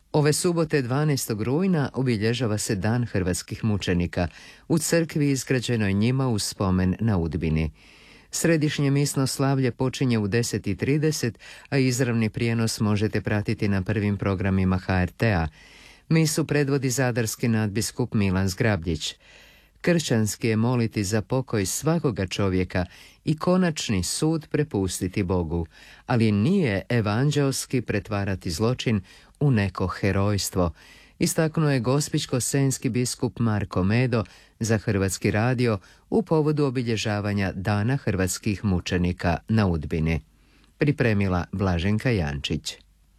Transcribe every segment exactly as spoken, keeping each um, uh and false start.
Ove subote dvanaestog rujna obilježava se Dan hrvatskih mučenika u crkvi izgrađenoj njima u spomen na Udbini. Središnje misno slavlje počinje u deset i trideset, a izravni prijenos možete pratiti na prvim programima ha er te a. Misu predvodi zadarski nadbiskup Milan Zgrabljić. Kršćanski je moliti za pokoj svakoga čovjeka i konačni sud prepustiti Bogu, ali nije evanđelski pretvarati zločin u neko herojstvo, istaknuo je gospićko-senjski biskup Marko Medo za Hrvatski radio u povodu obilježavanja Dana hrvatskih mučenika na Udbini. Pripremila Blaženka Jančić.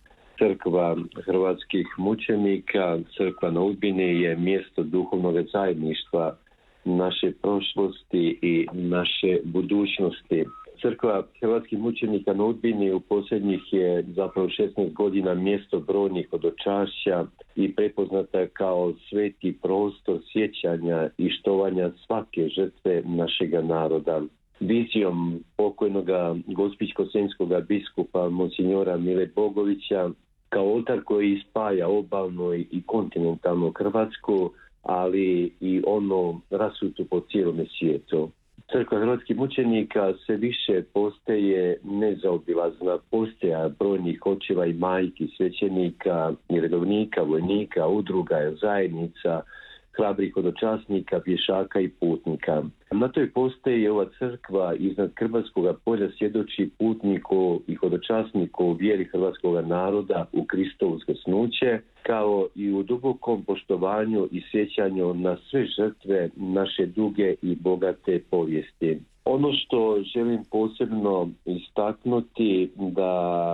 Crkva hrvatskih mučenika, crkva na Udbini je mjesto duhovnog zajedništva naše prošlosti i naše budućnosti. Crkva hrvatskih mučenika na Udbini u posljednjih je zapravo šesnaest godina mjesto brojnih hodočašća i prepoznata kao sveti prostor sjećanja i štovanja svake žrtve našega naroda. Vizijom pokojnoga gospićko-senjskoga biskupa monsignora Mile Bogovića kao oltar koji spaja obalnu i kontinentalnu Hrvatsku, ali i ono rasutu po cijelome svijetu. Crkva hrvatskih mučenika sve više postaje nezaobilazna, postaja brojnih očeva i majki, svećenika, redovnika, vojnika, udruga, zajednica, hrabrih hodočasnika, pješaka i putnika. Na toj postaji ova crkva iznad Krbarskoga polja svjedoči putniku i hodočasniku u vjeri hrvatskog naroda u Kristovo uskrsnuće, kao i u dubokom poštovanju i sjećanju na sve žrtve naše duge i bogate povijesti. Ono što želim posebno istaknuti da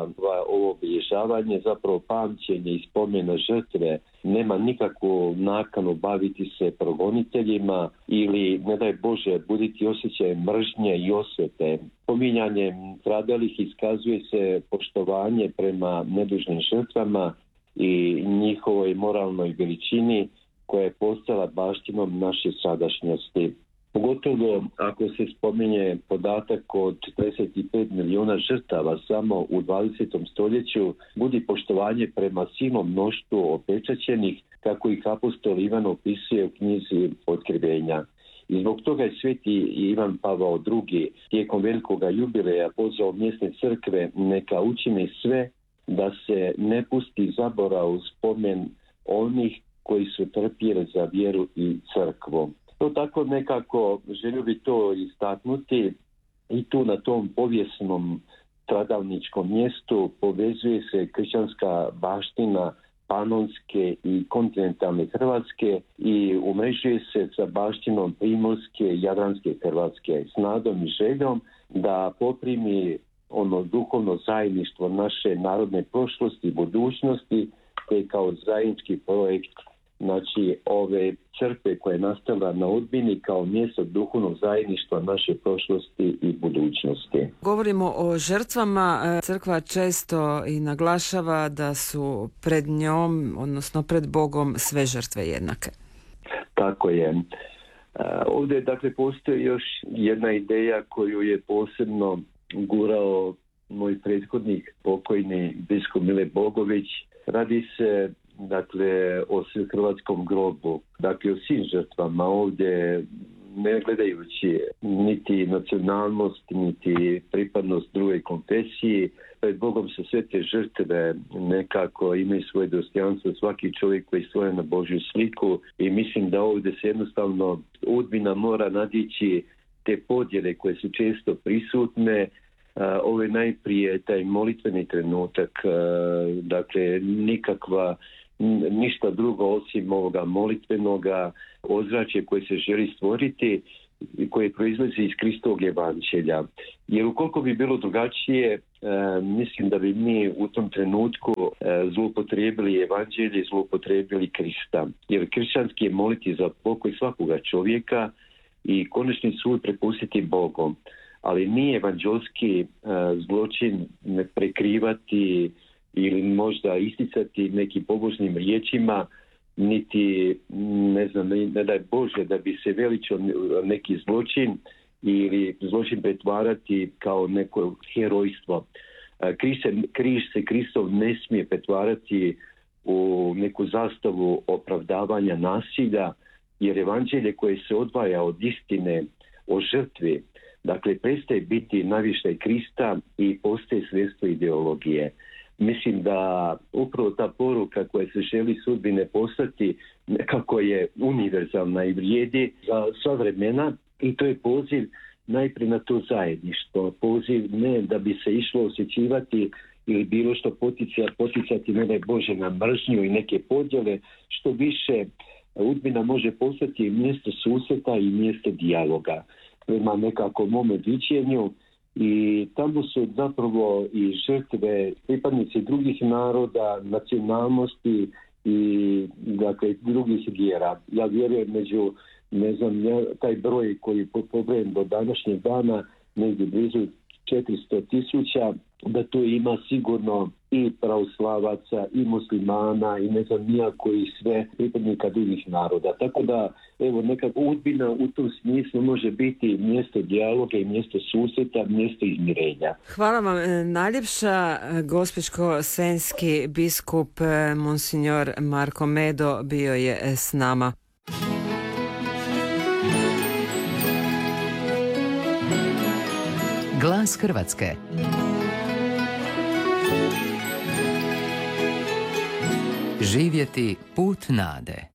ovo obilježavanje, zapravo pamćenje i spomena žrtve, nema nikakvu nakanu baviti se progoniteljima ili, ne daj Bože, buditi osjećaj mržnje i osvete. Pominjanjem stradalih iskazuje se poštovanje prema nedužnim žrtvama i njihovoj moralnoj veličini koja je postala baštinom naše sadašnjosti. Pogotovo ako se spominje podatak od četrdeset pet milijuna žrtava samo u dvadesetom stoljeću, budi poštovanje prema silnom mnoštvu opečaćenih, kako ih apostol Ivan opisuje u knjizi Otkrivenja. I zbog toga je sveti Ivan Pavao drugi tijekom velikoga jubileja pozvao mjesne crkve neka učine sve da se ne pusti zaborav u spomen onih koji su trpjeli za vjeru i crkvu. To tako nekako želio bi to istaknuti i tu na tom povijesnom stradalničkom mjestu povezuje se kršćanska baština panonske i kontinentalne Hrvatske i umrežuje se sa baštinom primorske i jadranske Hrvatske s nadom i željom da poprimi ono duhovno zajedništvo naše narodne prošlosti i budućnosti, te kao zajednički projekt, znači ove crkve koja je nastala na Udbini kao mjesto duhovnog zajedništva naše prošlosti i budućnosti. Govorimo o žrtvama. Crkva često i naglašava da su pred njom, odnosno pred Bogom, sve žrtve jednake. Tako je. Ovdje dakle postoji još jedna ideja koju je posebno gurao moj prethodnik, pokojni biskup Mile Bogović. Radi se dakle o hrvatskom grobu, dakle o svim žrtvama ovdje, ne gledajući niti nacionalnost, niti pripadnost drugoj konfesiji. Pred Bogom se sve te žrtve nekako imaju svoje dostojanstvo, svaki čovjek koji je stvoren na Božju sliku, i mislim da ovdje se jednostavno Udbina mora nadići te podjele koje su često prisutne. Uh, ovo je najprije taj molitveni trenutak, uh, dakle nikakva, ništa drugo osim ovoga molitvenoga ozračja koje se želi stvoriti i koje proizlazi iz Kristovog evanđelja. Jer ukoliko bi bilo drugačije, uh, mislim da bi mi u tom trenutku uh, zloupotrijebili evanđelje, zloupotrijebili Krista. Jer kršćanski je moliti za pokoj svakoga čovjeka i konačni sud prepustiti Bogom. Ali nije evanđelski uh, zločin ne prekrivati ili možda isticati nekim pobožnim riječima, niti, ne znam, ne, ne daj Bože, da bi se veličio neki zločin ili zločin pretvarati kao neko herojstvo. Uh, križ, se, križ se Kristov ne smije pretvarati u neku zastavu opravdavanja nasilja, jer evanđelje koje se odvaja od istine o žrtvi, dakle, prestaje biti navištaj Krista i postaje sredstvo ideologije. Mislim da upravo ta poruka koja se želi sudbine poslati nekako je univerzalna i vrijedi za sva vremena, i to je poziv najprije na to zajedništvo. Poziv ne da bi se išlo osjećivati ili bilo što potica, poticati, ne daj Bože, na mržnju i neke podjele. Što više, udbina može postati mjesto susreta i mjesto dijaloga, prema nekako mome viđenju, i tamo su zapravo i žrtve pripadnici drugih naroda, nacionalnosti i, dakle, drugih vjera. Ja vjerujem među, ne znam, ja, taj broj koji pobrojem do današnjeg dana, negdje blizu četiristo tisuća, da tu ima sigurno i pravoslavaca, i muslimana, i ne znam nijako i sve pripadnika drugih naroda. Tako da, evo, nekako udbina u tom smislu može biti mjesto dijaloga i mjesto susreta, mjesto izmirenja. Hvala vam najljepša. Gospićko-senjski biskup Monsignor Marko Medo bio je s nama. Glas Hrvatske. Živjeti put nade.